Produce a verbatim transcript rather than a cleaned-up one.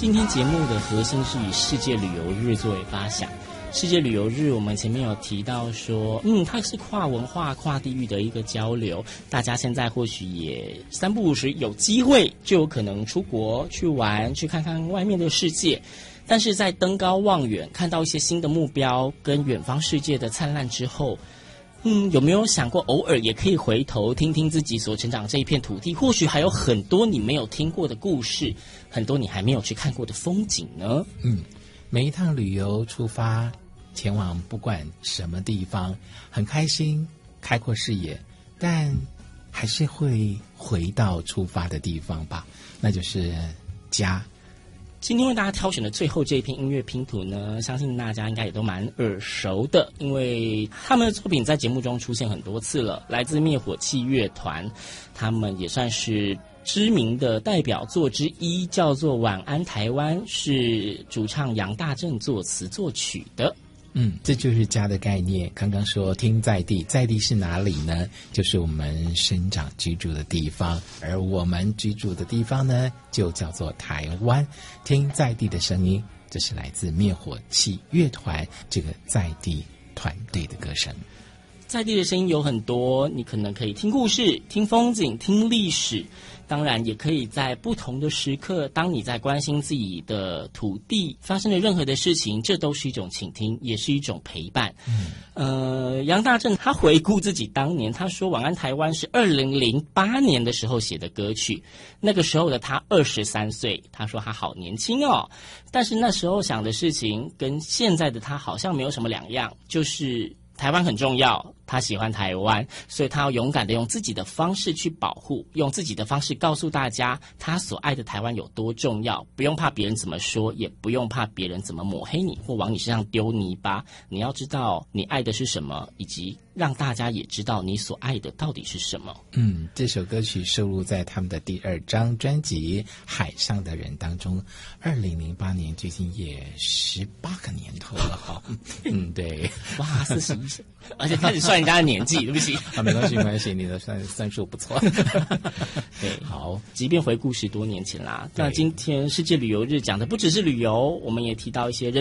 今天节目的核心是以世界旅游日作为发想。世界旅游日我们前面有提到说，嗯，它是跨文化跨地域的一个交流，大家现在或许也三不五时有机会就有可能出国去玩，去看看外面的世界，但是在登高望远看到一些新的目标跟远方世界的灿烂之后，嗯，有没有想过偶尔也可以回头听听自己所成长这一片土地，或许还有很多你没有听过的故事，很多你还没有去看过的风景呢？ 嗯，每一趟旅游出发前往不管什么地方，很开心开阔视野，但还是会回到出发的地方吧，那就是家。 今天为大家挑选的最后这一篇音乐拼图呢，相信大家应该也都蛮耳熟的，因为他们的作品在节目中出现很多次了，来自灭火器乐团，他们也算是知名的代表作之一，叫做《晚安台湾》，是主唱杨大正作词作曲的。 嗯，这就是家的概念。刚刚说听在地，在地是哪里呢？就是我们生长居住的地方，而我们居住的地方呢，就叫做台湾。听在地的声音，这是来自灭火器乐团这个在地团队的歌声。 在地的声音有很多，你可能可以听故事、听风景、听历史，当然也可以在不同的时刻，当你在关心自己的土地发生的任何的事情，这都是一种倾听，也是一种陪伴。嗯、呃，杨大正他回顾自己当年，他说《晚安台湾》是二零零八年的时候写的歌曲，那个时候的他二十三岁，他说他好年轻哦，但是那时候想的事情跟现在的他好像没有什么两样，就是台湾很重要，他喜欢台湾，所以他要勇敢的用自己的方式去保护，用自己的方式告诉大家他所爱的台湾有多重要，不用怕别人怎么说，也不用怕别人怎么抹黑你或往你身上丢泥巴，你要知道你爱的是什么，以及让大家也知道你所爱的到底是什么。 嗯，这首歌曲收录在他们的第二张专辑《海上的人》当中，二零零八年距今也十八个年头了哈。嗯，对， 哇，四十一岁，而且开始算人家的年纪，对不起啊，没关系，没关系，你的算算数不错。 对，好，即便回顾十多年前啦，那今天世界旅游日讲的不只是旅游，我们也提到一些人